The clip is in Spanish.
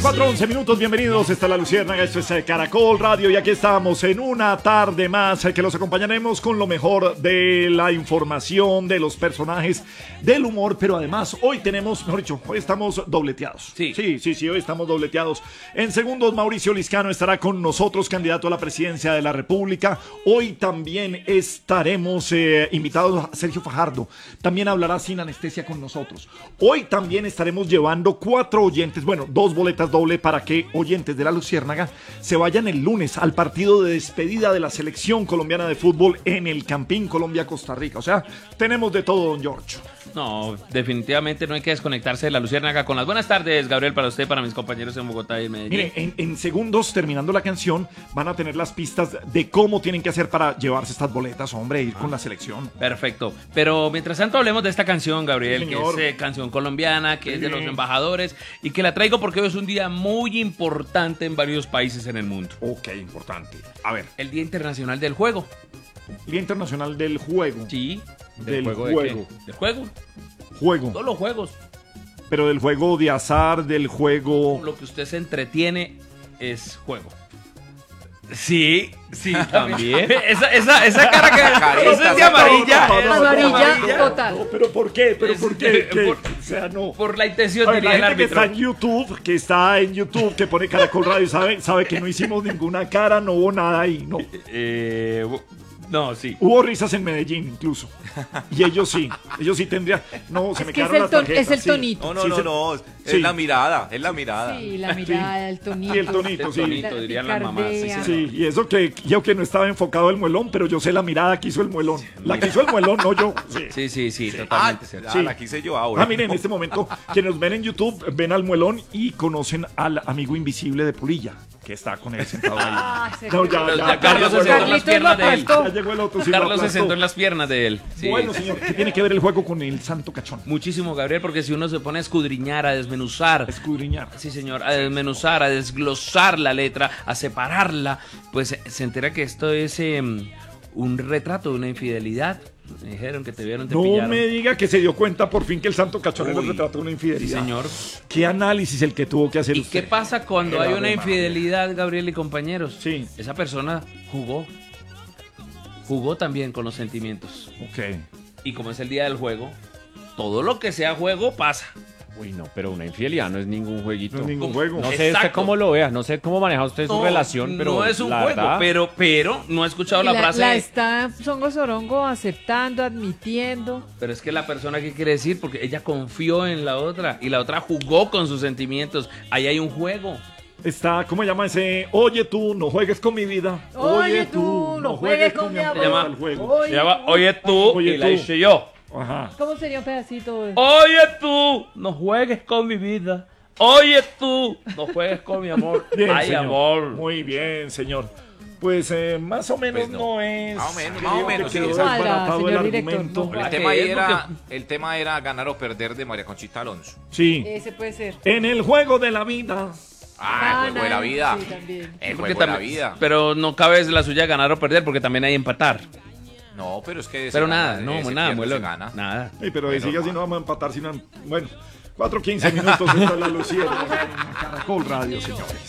4:11 minutos, bienvenidos, está La Luciérnaga, esto es Caracol Radio y aquí estamos en una tarde más que los acompañaremos con lo mejor de la información, de los personajes, del humor, pero además hoy tenemos, mejor dicho, hoy estamos dobleteados. Sí, hoy estamos dobleteados. En segundos, Mauricio Liscano estará con nosotros, candidato a la presidencia de la República. Hoy también estaremos invitados a Sergio Fajardo, también hablará sin anestesia con nosotros. Hoy también estaremos llevando 4 oyentes, bueno, 2 boletas doble para que oyentes de La Luciérnaga se vayan el lunes al partido de despedida de la selección colombiana de fútbol en el Campín Colombia-Costa Rica. O sea, tenemos de todo, don Giorgio. No, definitivamente no hay que desconectarse de La Luciérnaga con las buenas tardes, Gabriel, para usted, para mis compañeros en Bogotá y Medellín. Mire, en segundos, terminando la canción, van a tener las pistas de cómo tienen que hacer para llevarse estas boletas, hombre, e ir con la selección. Perfecto, pero mientras tanto hablemos de esta canción, Gabriel, Sí, que es canción colombiana, que es de los embajadores, y que la traigo porque hoy es un día muy importante en varios países en el mundo. Ok, importante. A ver. El Día Internacional del Juego. Día Internacional del Juego. Sí. Del juego. ¿Del juego? Juego. Todos los juegos. Pero del juego de azar, del juego... Lo que usted se entretiene es juego. Sí, también. esa cara que esa es de amarilla. Amarilla total. No, pero ¿por qué? ¿Por qué? O sea, no. Por la intención, diría el la gente árbitro. que está en YouTube, que pone Caracol Radio, sabe que no hicimos ninguna cara, no hubo nada ahí, no. No, sí. Hubo risas en Medellín incluso. Y ellos sí tendrían. No, se me quedaron las tarjetas. Es el tonito. No. Es la mirada, Sí, la mirada, el tonito. Y el tonito, sí. El tonito, dirían las mamás. Sí, y eso que yo que no estaba enfocado el muelón, pero yo sé la mirada que hizo el muelón. La que hizo el muelón, no yo. Sí, totalmente cierto. Sí. La quise yo ahora. Miren, en este momento, quienes nos ven en YouTube, ven al muelón y conocen al amigo invisible de Pulilla, que está con él sentado ahí. Ya Carlos se sentó en las piernas de él. Ya llegó el otro, sí, Carlos se sentó en las piernas de él. Sí. Bueno, señor, ¿qué tiene que ver el juego con el santo cachón? Muchísimo, Gabriel, porque si uno se pone a escudriñar, a desmenuzar. Escudriñar. Sí, señor, a desmenuzar, a desglosar la letra, a separarla, pues se entera que esto es un retrato de una infidelidad. Me dijeron que te vieron, te pillaron. No me diga que se dio cuenta por fin que el santo cachón era el retrato de una infidelidad. Sí, señor. ¿Qué análisis el que tuvo que hacer ¿Y usted? qué pasa cuando hay una infidelidad, Gabriel y compañeros? Sí. Esa persona jugó también con los sentimientos. Ok. Y como es el día del juego, todo lo que sea juego pasa. Uy, no, pero una infidelidad no es ningún jueguito. No es ningún juego. No sé usted cómo lo vea, no sé cómo maneja usted su relación, pero no es un la juego, verdad, pero no he escuchado la frase. La está Songo Sorongo aceptando, admitiendo. Pero es que la persona, ¿qué quiere decir? Porque ella confió en la otra y la otra jugó con sus sentimientos. Ahí hay un juego. Está, ¿cómo se llama ese? Oye tú, no juegues con mi vida. Oye tú, no juegues con mi amor. Se llama, El juego. se llama Oye tú, Oye, y la tú. hice yo. Ajá. ¿Cómo sería un pedacito? Oye tú, no juegues con mi vida. Oye tú, no juegues con mi amor. Bien, Ay, señor. amor. Muy bien, señor. Pues más o menos Pues no. no es. Más o menos, creo más o que menos, quedó sí, desbaratado señor el director, argumento. no. El tema era ganar o perder de María Conchita Alonso. Sí. Ese puede ser. En el juego de la vida. El juego de la vida. Sí, también. El Porque juego de la también- vida. Pero no cabe la suya ganar o perder, porque también hay empatar. No, pero es que... Pero se nada, gana, no, se nada, pierde, muelo. se gana. Nada. Pero Bueno, sigue así, no. no vamos a empatar, sino. Bueno, 4:15 minutos. Esta es La Luciérnaga en Caracol Radio, señores.